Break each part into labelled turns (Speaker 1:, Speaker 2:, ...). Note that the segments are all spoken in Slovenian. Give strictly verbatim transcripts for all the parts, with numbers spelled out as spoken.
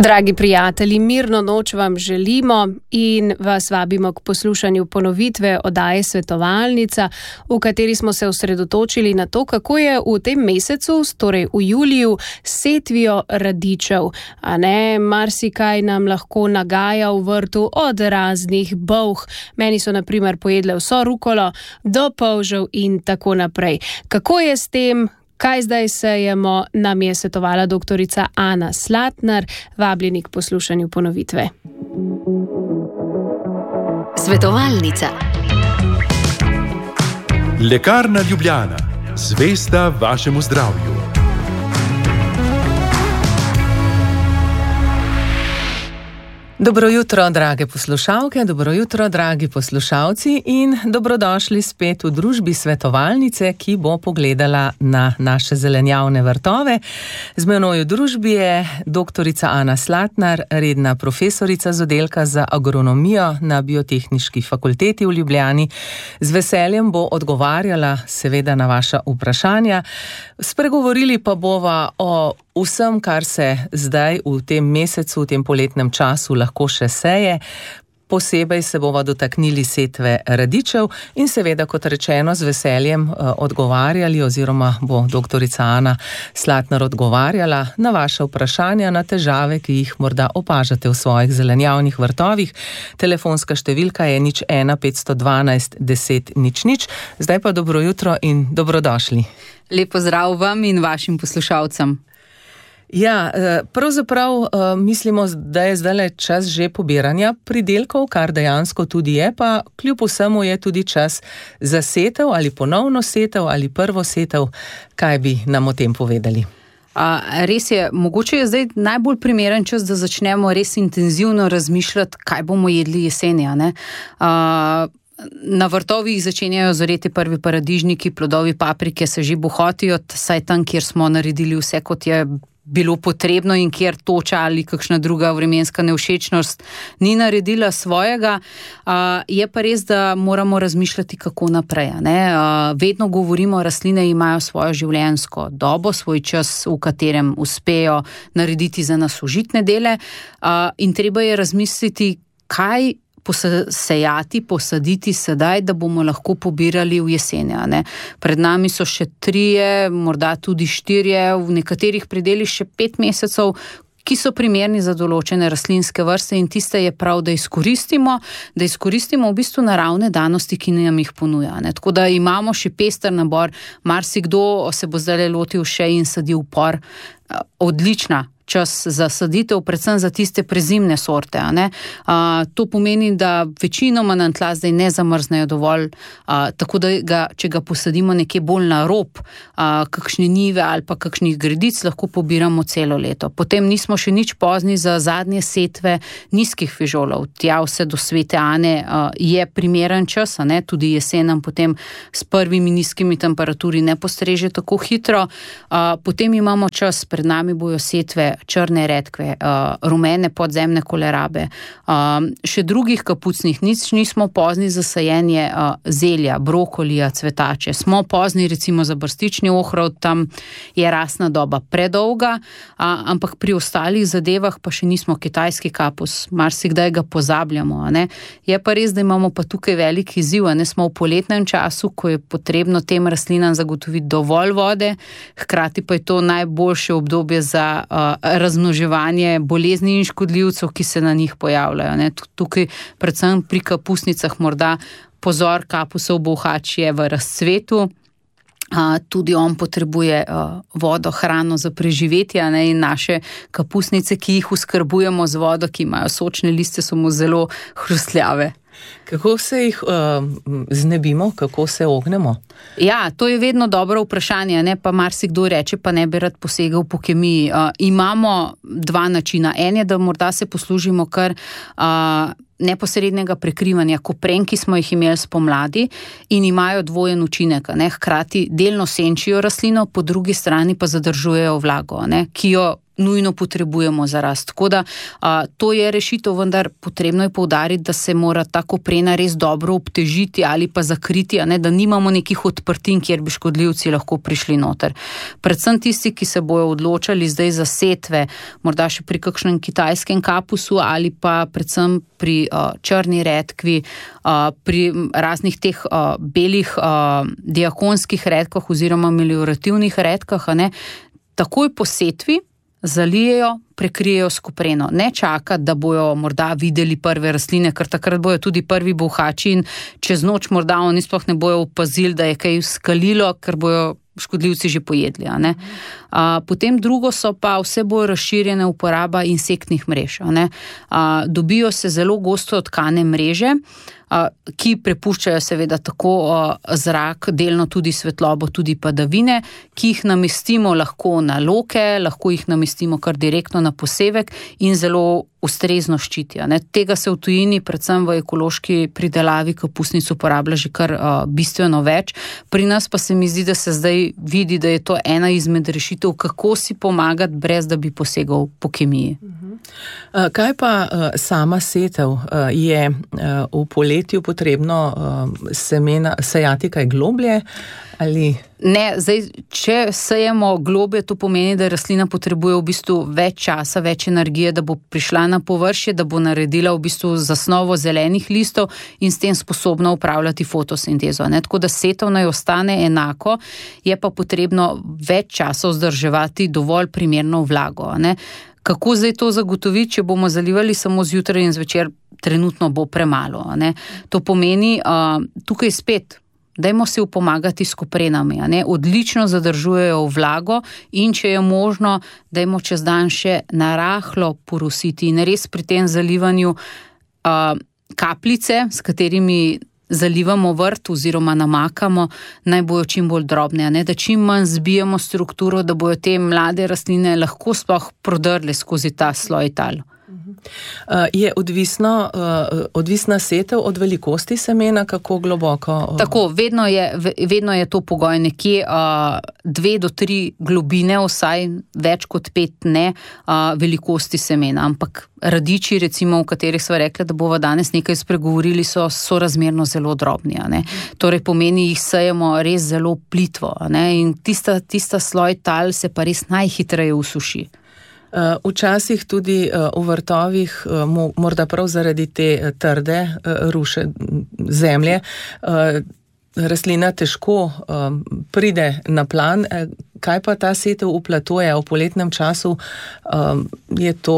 Speaker 1: Dragi prijatelji, mirno noč vam želimo in vas vabimo k poslušanju ponovitve oddaje Svetovalnica, v kateri smo se osredotočili na to, kako je v tem mesecu, torej v juliju, s setvijo radičev. A ne, marsikaj nam lahko nagaja v vrtu od raznih bolh. Meni so na primer pojedle vso rukolo, do polžev in tako naprej. Kako je s tem? Kaj zdaj sejemo, nam je svetovala doktorica Ana Slatnar, vabljeni k poslušanju ponovitve.
Speaker 2: Svetovalnica.
Speaker 3: Lekarna Ljubljana, zvesta vašemu zdravju.
Speaker 4: Dobro jutro, drage poslušalke, dobro jutro, dragi poslušalci in dobrodošli spet v družbi Svetovalnice, ki bo pogledala na naše zelenjavne vrtove. Z menoj v družbi je doktorica Ana Slatnar, redna profesorica z oddelka za agronomijo na Biotehniški fakulteti v Ljubljani. Z veseljem bo odgovarjala seveda na vaša vprašanja. Spregovorili pa bova o vsem, kar se zdaj v tem mesecu, v tem poletnem času lahko še seje. Posebej se bova dotaknili setve radičev in seveda, kot rečeno, z veseljem odgovarjali oziroma bo doktorica Ana Slatnar odgovarjala na vaše vprašanja, na težave, ki jih morda opažate v svojih zelenjavnih vrtovih. Telefonska številka je nič ena petsto dvanajst deset nič nič. Zdaj pa dobro jutro in dobrodošli.
Speaker 5: Lep pozdrav vam in vašim poslušalcem.
Speaker 4: Ja, pravzaprav mislimo, da je zdaj čas že pobiranja pridelkov, kar dejansko tudi je, pa kljub vsemu je tudi čas za setev ali ponovno setev ali prvo setev. Kaj bi nam o tem povedali?
Speaker 5: A, res je, mogoče je zdaj najbolj primeren čas, da začnemo res intenzivno razmišljati, kaj bomo jedli jeseni, a ne? A, Na vrtovih začenjajo zoreti prvi paradižniki, plodovi paprike se že bohotijo, saj tam, kjer smo naredili vse, kot je bilo potrebno in kjer toča ali kakšna druga vremenska nevšečnost ni naredila svojega. Uh, je pa res, da moramo razmišljati, kako naprej. Ne? Uh, vedno govorimo, rastline imajo svojo življenjsko dobo, svoj čas, v katerem uspejo narediti za nas užitne dele, uh, in treba je razmisliti, kaj posejati, posaditi sedaj, da bomo lahko pobirali v jeseni. Ne? Pred nami so še trije, morda tudi štirje, v nekaterih predelih še pet mesecev, ki so primerni za določene rastlinske vrste in tiste je prav, da izkoristimo, da izkoristimo v bistvu naravne danosti, ki nam jih ponuja. Ne? Tako da imamo še pester nabor, marsikdo se bo zdaj lotil še in sadil por. Odlična čas za saditev, predvsem za tiste prezimne sorte. A ne? A, to pomeni, da večinoma na tla zdaj ne zamrznejo dovolj, a, tako da ga, če ga posadimo nekje bolj na rob, a, kakšne njive ali pa kakšnih gredic, lahko pobiramo celo leto. Potem nismo še nič pozni za zadnje setve nizkih fižolov. Tja vse do Svete Ane a, je primeren čas, a ne? Tudi jesenem potem s prvimi nizkimi temperaturi ne postreže tako hitro. A, potem imamo čas, pred nami bojo setve črne redkve, uh, rumene podzemne kolerabe, uh, še drugih kapucnih, nič nismo pozni za sajenje uh, zelja, brokolija, cvetače. Smo pozni recimo za brstični ohrovt, tam je rastna doba predolga, uh, ampak pri ostalih zadevah pa še nismo. Kitajski kapus, marsikdaj ga pozabljamo. A ne? Je pa res, da imamo pa tukaj velik izziv, a ne? Smo v poletnem času, ko je potrebno tem rastlinam zagotoviti dovolj vode, hkrati pa je to najboljše obdobje za uh, razmnoževanje bolezni in škodljivcev, ki se na njih pojavljajo. Ne? Tukaj predvsem pri kapusnicah morda pozor, kapusov bolhač je v razcvetu, a, tudi on potrebuje a, vodo, hrano za preživetje, ne? In naše kapusnice, ki jih oskrbujemo z vodo, ki imajo sočne liste, so mu zelo hrustljave.
Speaker 4: Kako se jih uh, znebimo, kako se ognemo?
Speaker 5: Ja, to je vedno dobro vprašanje, ne? Pa marsikdo reče, pa ne bi rad posegal po kemiji. Uh, imamo dva načina. En je, da morda se poslužimo kar uh, neposrednega prekrivanja kopren, ki smo jih imeli spomladi in imajo dvojen učinek, ne? Hkrati delno senčijo rastlino, po drugi strani pa zadržujejo vlago, ne? Ki jo nujno potrebujemo za rast. Tako da a, to je rešitev, vendar potrebno je poudariti, da se mora ta koprena res dobro obtežiti ali pa zakriti, a ne, da nimamo nekih odprtin, kjer bi škodljivci lahko prišli noter. Predvsem tisti, ki se bojo odločali zdaj za setve, morda še pri kakšnem kitajskem kapusu ali pa predvsem pri a, črni redkvi, a, pri raznih teh a, belih a, diakonskih redkah oziroma meliorativnih redkah, a ne, takoj po setvi zalijejo, prekrijejo s kopreno. Ne čaka, da bojo morda videli prve rastline, ker takrat bojo tudi prvi bolhači in čez noč morda oni sploh ne bojo opazili, da je kaj skalilo, ker bojo škodljivci že pojedli. A ne? A, potem drugo so pa vse bolj razširjene uporaba insektnih mrež. A ne? A, dobijo se zelo gosto tkane mreže, a, ki prepuščajo seveda tako a, zrak, delno tudi svetlobo, tudi padavine, ki jih namestimo lahko na loke, lahko jih namestimo kar direktno na posevek in zelo ustrezno ščitijo. Ne? Tega se v tujini, predvsem v ekološki pridelavi kapusnic uporablja že kar a, bistveno več. Pri nas pa se mi zdi, da se zdaj vidi, da je to ena izmed rešitev, kako si pomagati, brez da bi posegal po kemiji.
Speaker 4: Kaj pa sama setev? Je v poletju potrebno semena sejati kaj globlje? Ali...
Speaker 5: Ne, zdaj, če sejemo globlje, to pomeni, da rastlina potrebuje v bistvu več časa, več energije, da bo prišla na površje, da bo naredila v bistvu zasnovo zelenih listov in s tem sposobna upravljati fotosintezo. Ne? Tako da setev naj ostane enako, je pa potrebno več časa vzdrževati dovolj primerno vlago. Ne? Kako zdaj to zagotoviti, če bomo zalivali samo zjutraj in zvečer, trenutno bo premalo. Ne? To pomeni, uh, tukaj spet, dajmo se upomagati s koprenami, a ne? Odlično zadržujejo vlago in če je možno, dajmo čez dan še narahlo porositi in res pri tem zalivanju uh, kapljice, s katerimi zalivamo vrt oziroma namakamo, naj bojo čim bolj drobne, a ne? Da čim manj zbijemo strukturo, da bojo te mlade rastline lahko sploh prodrle skozi ta sloj tal.
Speaker 4: Je odvisno, odvisna setev od velikosti semena, kako globoko?
Speaker 5: Tako, vedno je, vedno je to pogoj nekje dve do tri globine, vsaj več kot pet ne, velikosti semena, ampak radiči, recimo, v katerih sva rekla, da bova danes nekaj spregovorili, so, so razmerno zelo drobni. A ne? Torej pomeni, jih sejemo res zelo plitvo, a ne? In tista, tista sloj tal se pa res najhitreje usuši.
Speaker 4: Včasih tudi v vrtovih, morda prav zaradi te trde ruše zemlje, rastlina težko pride na plan. Kaj pa ta setev v platoje v poletnem času? Je to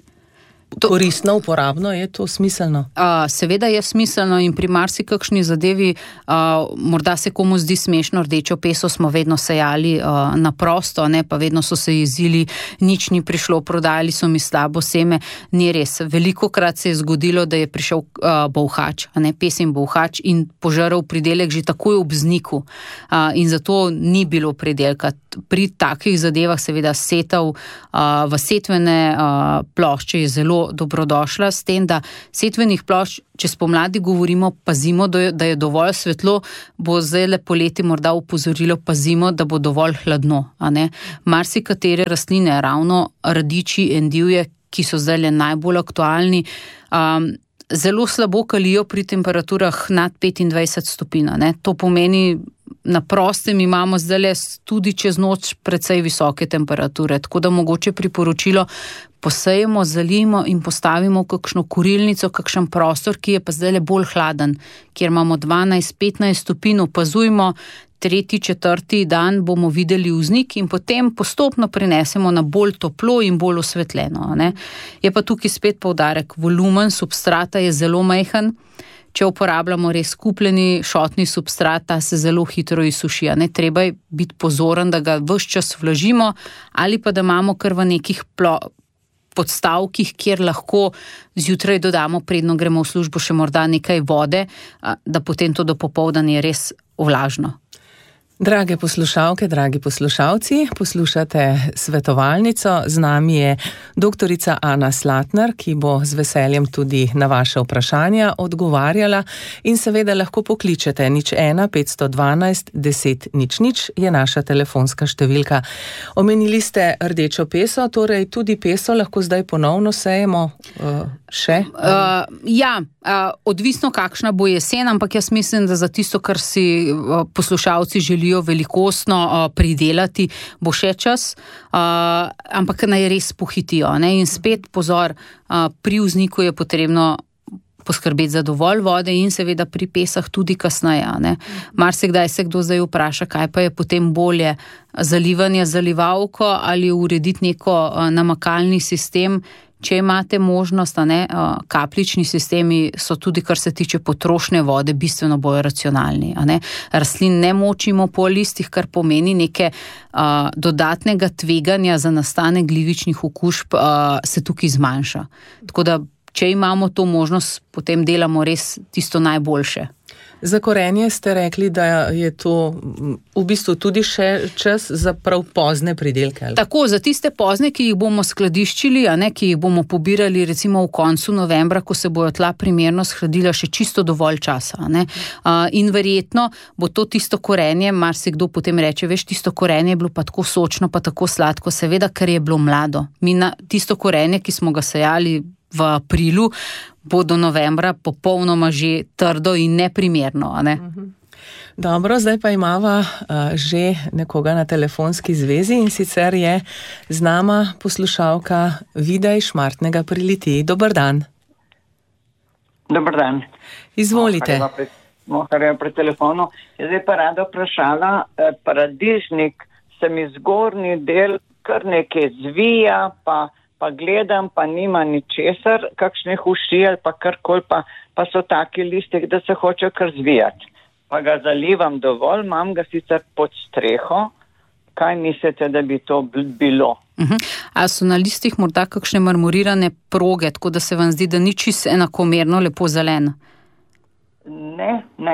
Speaker 4: koristno, uporabno, je to smiselno?
Speaker 5: Uh, seveda je smiselno in pri marsikakšni zadevi uh, morda se komu zdi smešno, rdečo peso smo vedno sejali uh, na prosto, ne, pa vedno so se jezili, nič ni prišlo, prodajali so mi slabo seme. Ni res. Velikokrat se je zgodilo, da je prišel uh, bolhač, a ne, pesen bolhač in požaral pridelek že takoj ob vzniku. Uh, in zato ni bilo pridelka. Pri takih zadevah seveda setev uh, v setvene uh, plošče je zelo dobrodošla, s tem, da setvenih plošč, če spomladi govorimo, pazimo, da je dovolj svetlo, bo zdaj le poleti morda upozorilo, pazimo, da bo dovolj hladno. A ne? Marsikatere rastline, ravno radiči, endivje, ki so zdaj le najbolj aktualni, um, zelo slabo kalijo pri temperaturah nad petindvajset stopinj. Ne? To pomeni, na prostem imamo zdaj tudi čez noč precej visoke temperature, tako da mogoče priporočilo posejemo, zalijemo in postavimo kakšno kurilnico, kakšen prostor, ki je pa zdaj bolj hladen, kjer imamo dvanajst petnajst stopinj, opazujmo, tretji, četrti dan bomo videli vznik in potem postopno prenesemo na bolj toplo in bolj osvetljeno. Ne? Je pa tukaj spet poudarek, volumen substrata je zelo majhen. Če uporabljamo res kupljeni šotni substrat, ta se zelo hitro izsuši. Ne? Treba je biti pozoren, da ga ves čas vlažimo ali pa da imamo kar v nekih plo- podstavkih, kjer lahko zjutraj dodamo, predno gremo v službo, še morda nekaj vode, da potem to do popoldan je res vlažno.
Speaker 4: Drage poslušalke, dragi poslušalci, poslušate Svetovalnico. Z nami je doktorica Ana Slatnar, ki bo z veseljem tudi na vaše vprašanja odgovarjala in seveda lahko pokličete nič ena petsto dvanajst deset nič nič je naša telefonska številka. Omenili ste rdečo peso, torej tudi peso lahko zdaj ponovno sejemo uh, še?
Speaker 5: Uh, ja, uh, odvisno kakšna bo jesen, ampak jaz mislim, da za tisto, kar si uh, poslušalci želijo velikostno uh, pridelati, bo še čas, uh, ampak naj res pohitijo. Ne? In spet pozor, uh, pri vzniku je potrebno poskrbeti za dovolj vode in seveda pri pesah tudi kasneje. Ne? Marsikdaj se kdo zdaj vpraša, kaj pa je potem bolje, zalivanje z zalivalko ali urediti neko uh, namakalni sistem. Če imate možnost, ne, kapljični sistemi so tudi, kar se tiče potrošnje vode, bistveno bolj racionalni. Ne. Rastlin ne močimo po listih, kar pomeni neke a, dodatnega tveganja za nastanek glivičnih okužb a, se tukaj zmanjša. Tako da, če imamo to možnost, potem delamo res tisto najboljše.
Speaker 4: Za korenje ste rekli, da je to v bistvu tudi še čas za prav pozne pridelke. Ali? Tako,
Speaker 5: za tiste pozne, ki jih bomo skladiščili, a ne, ki jih bomo pobirali recimo v koncu novembra, ko se bojo tla primerno shladila, še čisto dovolj časa. Ne. Uh, in verjetno bo to tisto korenje, marsikdo potem reče, veš, tisto korenje je bilo pa tako sočno, pa tako sladko, seveda, ker je bilo mlado. Mi na tisto korenje, ki smo ga sejali v aprilu, bo do novembra popolnoma že trdo in neprimerno. Ne?
Speaker 4: Dobro, zdaj pa imava uh, že nekoga na telefonski zvezi in sicer je z nama poslušalka Vida iz Šmartnega pri Litiji. Dobar dan.
Speaker 6: Dobar dan.
Speaker 4: Izvolite.
Speaker 6: Mohar je pri telefonu. Jaz je pa rada vprašala, eh, paradižnik se mi zgornji del kar nekaj zvija, pa pa gledam, pa nima ničesar, kakšne uši ali pa karkoli, pa, pa so taki listi, da se hoče kar zvijati. Pa ga zalivam dovolj, imam ga sicer pod streho. Kaj mislite, da bi to bilo?
Speaker 5: Uh-huh. A so na listih morda kakšne marmorirane proge, tako da se vam zdi, da ni čisto enakomerno lepo zeleno?
Speaker 6: Ne, ne.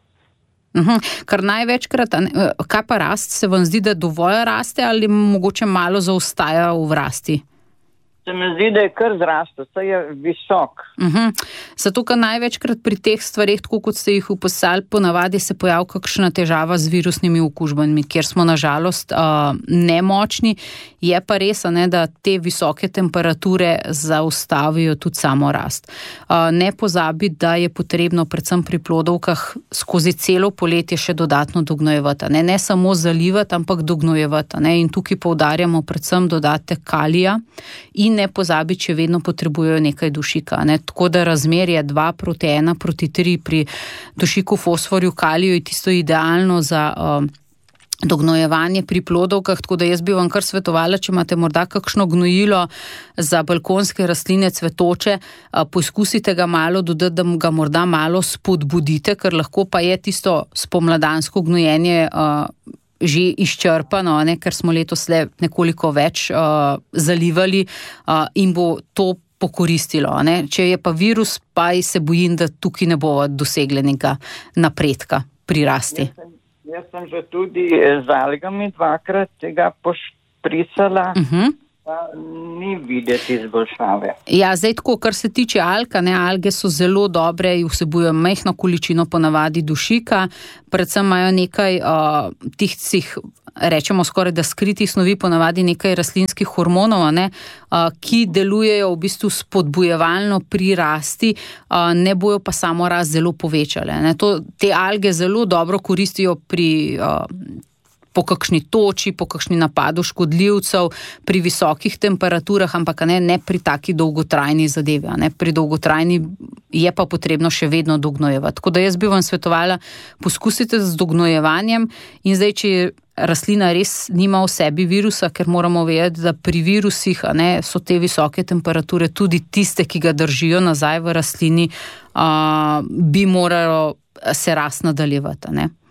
Speaker 5: Uh-huh. Kar največkrat, kaj pa rast, se vam zdi, da dovolj raste ali mogoče malo zaostaja v rasti?
Speaker 6: Se mi zdi, da je kar zrastel, saj je visok.
Speaker 5: Uh-huh. Zato, ker največkrat pri teh stvareh, tako kot ste jih upisali, ponavadi se pojavi kakšna težava z virusnimi okužbami, kjer smo nažalost uh, nemočni. Je pa res, ne, da te visoke temperature zaustavijo tudi samo rast. Uh, ne pozabi, da je potrebno predvsem pri plodovkah skozi celo poletje še dodatno dognojevati. Ne, ne samo zalivati, ampak dognojevati. Ne. In tukaj poudarjamo predvsem dodatek kalija in ne pozabi, če vedno potrebujejo nekaj dušika. Ne? Tako da razmerje dva proti ena proti tri pri dušiku, fosforju, kaliju je tisto idealno za uh, dognojevanje pri plodovkah, tako da jaz bi vam kar svetovala, če imate morda kakšno gnojilo za balkonske rastline cvetoče, uh, poizkusite ga malo dodati, da ga morda malo spodbudite, ker lahko pa je tisto spomladansko gnojenje uh, že izčrpano, ne, ker smo letos le nekoliko več uh, zalivali uh, in bo to pokoristilo. Ne. Če je pa virus, pa se bojim, da tukaj ne bo dosegli nekega napredka pri rasti.
Speaker 6: Jaz sem, jaz sem že tudi z algami dvakrat tega pošpricala, uh-huh. pa ni videti izboljšave.
Speaker 5: Ja, zdaj tako, kar se tiče alga, ne, alge so zelo dobre in vsebujejo majhno količino ponavadi dušika, predvsem imajo nekaj uh, tih, rečemo skoraj da skritih snovi, ponavadi nekaj rastlinskih hormonov, ne, uh, ki delujejo v bistvu spodbujevalno pri rasti, uh, ne bojo pa samo rast zelo povečale. Ne. To, te alge zelo dobro koristijo pri uh, po kakšni toči, po kakšni napadu škodljivcev, pri visokih temperaturah, ampak ne, ne pri taki dolgotrajni zadevi. Ne. Pri dolgotrajni je pa potrebno še vedno dognojevati. Tako da jaz bi vam svetovala, poskusite z dognojevanjem in zdaj, če rastlina res nima v sebi virusa, ker moramo vedeti, da pri virusih a ne, so te visoke temperature tudi tiste, ki ga držijo nazaj v rastlini, a, bi moralo se rast nadaljevati. Ne.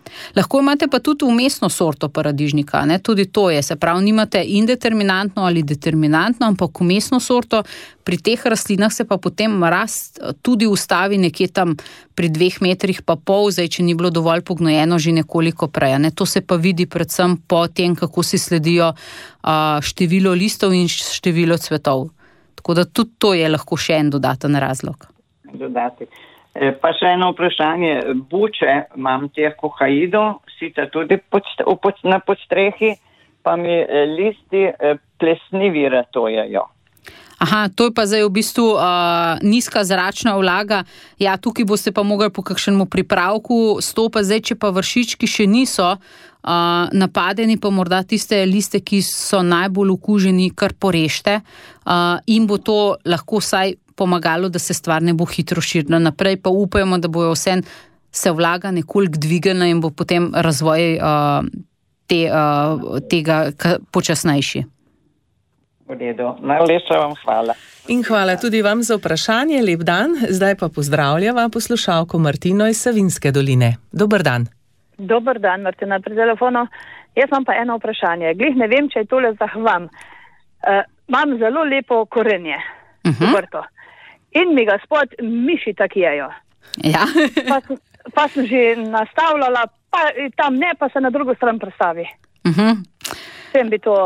Speaker 5: Lahko imate pa tudi umestno sorto paradižnika, ne? Tudi to je, se pravi, nimate indeterminantno ali determinantno, ampak umestno sorto. Pri teh rastlinah se pa potem rast tudi ustavi nekje tam pri dveh metrih pa pol, zdaj, če ni bilo dovolj pognojeno že nekoliko prej. Ne? To se pa vidi predvsem po tem, kako si sledijo uh, število listov in število cvetov. Tako da tudi to je lahko še en dodaten razlog.
Speaker 6: Dodati. Pa še eno vprašanje. Buče, imam teh kohaido, sicer tudi pod, pod, na podstrehi, pa mi listi plesnivi ratojejo.
Speaker 5: Aha, to je pa zdaj v bistvu uh, nizka zračna vlaga. Ja, tukaj boste pa mogli po kakšnemu pripravku stopiti. Zdaj, če pa vršički še niso uh, napadeni, pa morda tiste liste, ki so najbolj okuženi, kar porešte. Uh, in bo to lahko vsaj pomagalo, da se stvar ne bo hitro širila naprej, pa upajmo, da bojo vse se vlaga nekoliko dvigala in bo potem razvoj uh, te, uh, tega počasnejši.
Speaker 6: V redu. Najlepša vam hvala.
Speaker 4: In hvala tudi vam za vprašanje, lep dan. Zdaj pa pozdravljava poslušalko Martino iz Savinjske doline. Dober dan.
Speaker 7: Dober dan, Martina, pri telefonu. Jaz imam pa eno vprašanje. Glih ne vem, če je tole zahvam. Uh, imam zelo lepo korenje. Uh-huh. Vrto. In mi ga spod miši takijejo.
Speaker 5: Ja.
Speaker 7: pa, pa sem že nastavljala, pa tam ne, pa se na drugo stran prestavi.
Speaker 5: Uh-huh.
Speaker 7: Vsem bi to...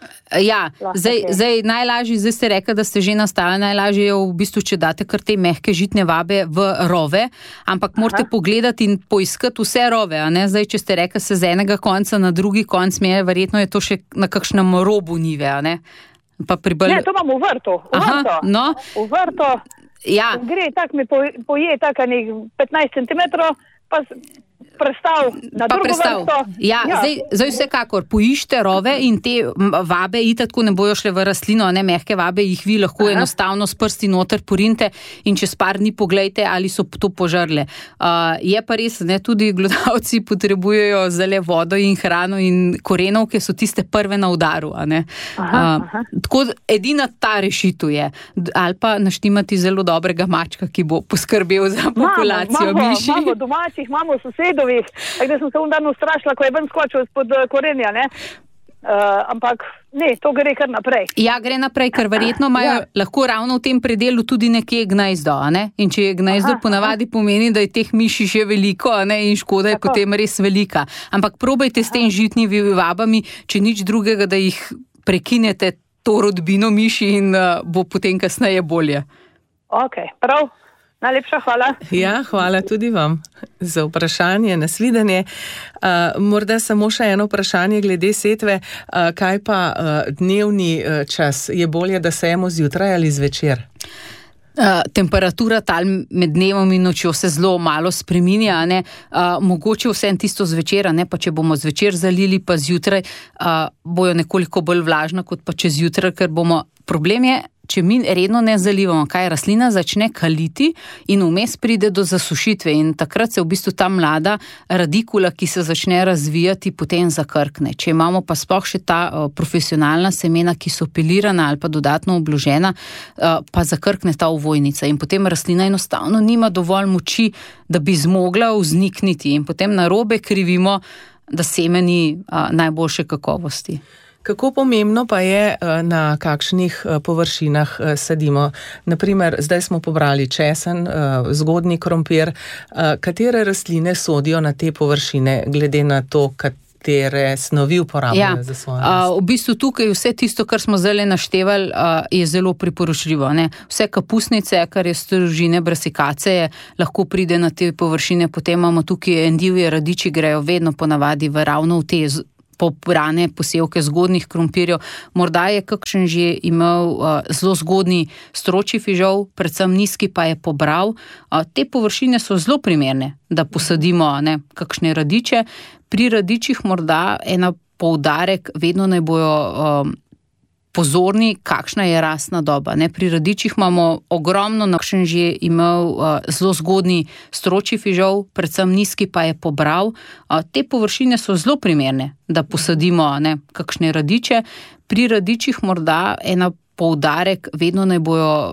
Speaker 5: Ja, zdaj, zdaj najlažje, zdaj ste rekli, da ste že nastali, najlažje je v bistvu, če date kar te mehke žitne vabe v rove, ampak morate Aha. pogledati in poiskati vse rove, a ne? Zdaj, če ste rekli se z enega konca na drugi konc, mi je verjetno je to še na kakšnem robu nive, a ne? Pa pribal...
Speaker 7: Ne, to imam v vrtu, v
Speaker 5: Aha,
Speaker 7: vrtu,
Speaker 5: no.
Speaker 7: v vrtu,
Speaker 5: ja.
Speaker 7: Gre tak mi poje tako nek petnajst centimetrov, pa prestav na
Speaker 5: pa
Speaker 7: drugo
Speaker 5: prestav.
Speaker 7: vrsto.
Speaker 5: Ja, ja. Zdaj, zdaj vsekakor, poište rove in te vabe, itak tako ne bojo šle v rastlino, ne mehke vabe, jih vi lahko Aha. enostavno s prsti noter porinte in čez par dni poglejte, ali so to požrle. Uh, je pa res, ne, tudi glodavci potrebujejo zale vodo in hrano in korenovke so tiste prve na udaru, a ne.
Speaker 7: Aha, uh, aha.
Speaker 5: Tako edina ta rešitev je. Ali pa naštimati zelo dobrega mačka, ki bo poskrbel za populacijo miši.
Speaker 7: Imamo, imamo domačih, imamo sosedovih, tako da sem se un dan ustrašila, ko je ven skočil spod korenja, ne. Uh, ampak ne, to gre kar naprej.
Speaker 5: Ja, gre naprej, ker verjetno imajo ja. lahko ravno v tem predelu tudi nekje gnezdo, a ne? In če je gnezdo, ponavadi pomeni, da je teh miši še veliko, a ne? In škoda je Tako. potem res velika. Ampak probajte s tem žitnimi vabami, če nič drugega, da jih prekinete to rodbino miši in uh, bo potem kasneje bolje.
Speaker 7: Ok, prav. Najlepša hvala.
Speaker 4: Ja, hvala tudi vam za vprašanje, nasvidenje. Uh, morda samo še eno vprašanje glede setve. Uh, kaj pa uh, dnevni uh, čas? Je bolje, da sejemo zjutraj ali zvečer?
Speaker 5: Uh, temperatura tal med dnevom in nočjo se zelo malo spreminja, ne? Uh, mogoče vsem tisto zvečer, ne? Pa če bomo zvečer zalili, pa zjutraj uh, bojo nekoliko bolj vlažna, kot pa če zjutraj, ker bomo, problem je, če mi redno ne zalivamo, kaj rastlina začne kaliti in vmes pride do zasušitve in takrat se v bistvu ta mlada radikula, ki se začne razvijati, potem zakrkne. Če imamo pa sploh še ta uh, profesionalna semena, ki so pelirana ali pa dodatno obložena, uh, pa zakrkne ta ovojnica in potem rastlina enostavno nima dovolj moči, da bi zmogla vznikniti in potem narobe krivimo, da semeni uh, najboljše kakovosti.
Speaker 4: Kako pomembno pa je, na kakšnih površinah sadimo? Naprimer, zdaj smo pobrali česen, zgodnji krompir. Katere rastline sodijo na te površine, glede na to, katere snovi uporabljajo ja, za svojo rast?
Speaker 5: V bistvu tukaj vse tisto, kar smo zdaj naštevali, je zelo priporočljivo. Ne? Vse kapusnice, kar je stružine, brasikace, lahko pride na te površine, potem imamo tukaj endivje, radiči grejo vedno ponavadi v ravno v te pobrane posevke zgodnih krompirjev. Morda je kakšen že imel uh, zelo zgodni stročji fižol, predvsem nizki pa je pobral. Uh, te površine so zelo primerne, da posadimo ne, kakšne radiče. Pri radičih morda ena poudarek, vedno naj bojo um, pozorni, kakšna je rastna doba. Ne? Pri radičih imamo ogromno, kakšen že imel uh, zelo zgodni stročji fižol, predvsem nizki pa je pobral. Uh, te površine so zelo primerne, da posadimo ne, kakšne radiče. Pri radičih morda ena poudarek, vedno naj bojo